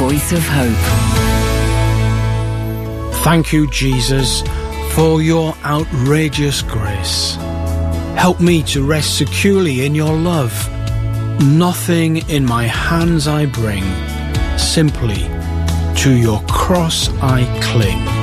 voice of hope. Thank you, Jesus, for your outrageous grace. Help me to rest securely in your love. Nothing in my hands I bring, simply to your cross I cling.